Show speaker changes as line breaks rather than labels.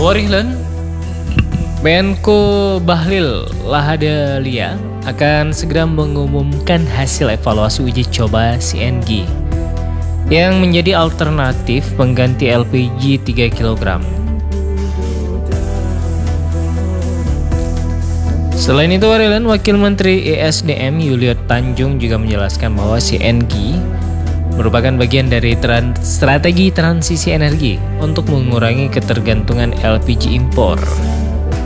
Warihlan, Menko Bahlil Lahadalia akan segera mengumumkan hasil evaluasi uji coba CNG yang menjadi alternatif pengganti LPG 3 kg. Selain itu, Warihlan, Wakil Menteri ESDM Yulio Tanjung juga menjelaskan bahwa CNG merupakan bagian dari strategi transisi energi untuk mengurangi ketergantungan LPG impor.